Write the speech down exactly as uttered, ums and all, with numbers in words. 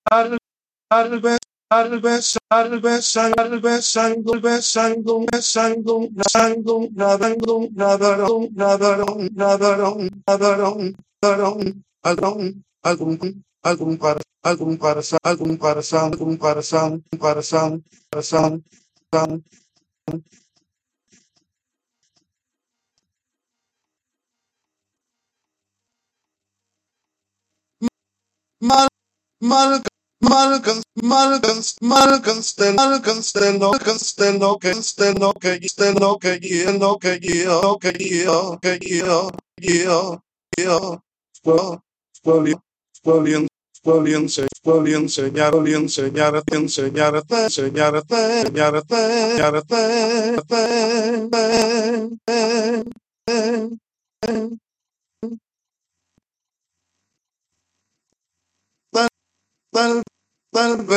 al, alves, alves, alves, alves, alves, sangum, sangum, sangum, nadarum, nadarum, nadarum, nadarum, nadarum, nadarum, alrum, alrum, alrum para, alrum para, alrum para, alrum para, para, para, para, mal, mal, Malcolm, Malcolm, Malcolm, Stel, Malcolm, Stelo, Stelo, que Stelo, que Stelo, que Gio, que Gio, que Gio, que Gio, Gio, Gio, Spolio, Spolio, Spolio, Spolio, enseñar, enseñarte, enseñarte, enseñarte, enseñarte, enseñarte, tal, tal, tal